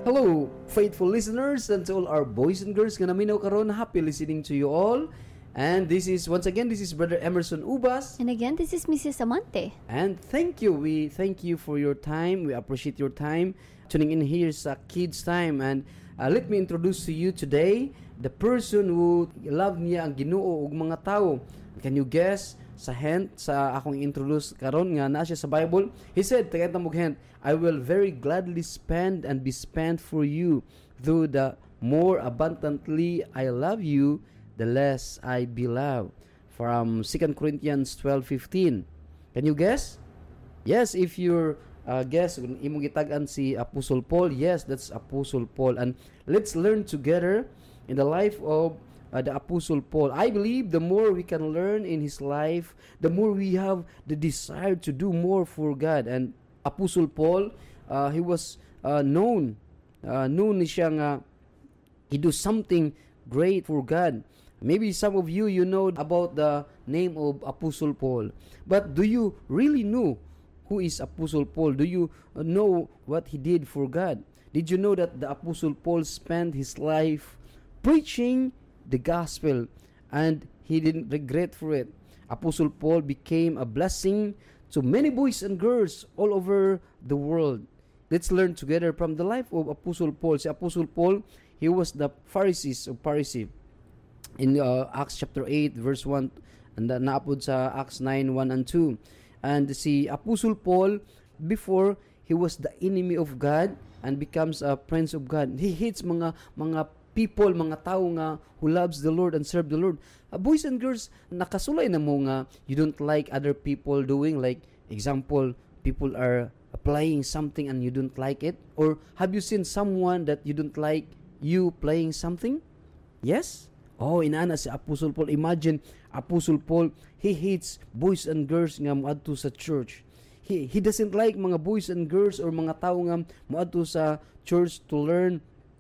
Hello, faithful listeners, and to all our boys and girls nga naminaw karon, happy listening to you all. And this is Brother Emerson Ubas. And again, this is Mrs. Amante. And thank you. We thank you for your time. We appreciate your time tuning in here sa Kids Time. And let me introduce to you today the person who love niya ang Ginoo ug mga tao. Can you guess sa hint sa akong introduce karon nga naa siya sa Bible? He said, tagay mo hint, I will very gladly spend and be spent for you, though the more abundantly I love you, the less I be loved. From 2 Corinthians 12:15. Can you guess? Yes, if you're guess, imong gitagan si Apostle Paul, yes, that's Apostle Paul. And let's learn together in the life of the Apostle Paul. I believe the more we can learn in his life, the more we have the desire to do more for God. And Apostle Paul, he was known ni siya nga he do something great for God. Maybe some of you know about the name of Apostle Paul. But do you really know who is Apostle Paul? Do you know what he did for God? Did you know that the Apostle Paul spent his life preaching the gospel and he didn't regret for it? Apostle Paul became a blessing to many boys and girls all over the world. Let's learn together from the life of Apostle Paul. Si Apostle Paul, he was the Pharisees of Pharisee. In Acts chapter 8 verse 1 and naapod sa Acts 9 1 and 2. And si Apostle Paul, before he was the enemy of God and becomes a prince of God. He hates mga people, mga tao nga who loves the Lord and serve the Lord. Boys and girls, nakasulay na mo nga you don't like other people doing, like example, people are applying something and you don't like it? Or have you seen someone that you don't like you playing something? Yes? Oh, inana si Apostle Paul. Imagine, Apostle Paul, he hates boys and girls nga moadto sa church. He doesn't like mga boys and girls or mga tao nga moadto sa church to learn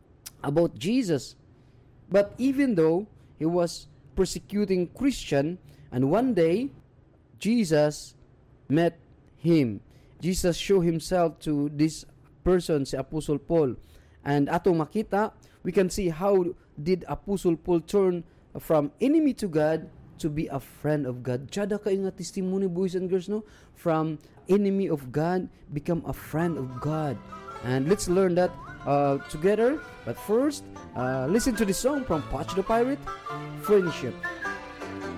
about Jesus. But even though he was persecuting Christian, and one day Jesus met him. Jesus showed himself to this person, si Apostle Paul. And atong makita, we can see how did Apostle Paul turn from enemy to God to be a friend of God. Tsada kayo nga testimony, boys and girls, no? From enemy of God, become a friend of God. And let's learn that together. But first, listen to the song from Patch the Pirate, Friendship.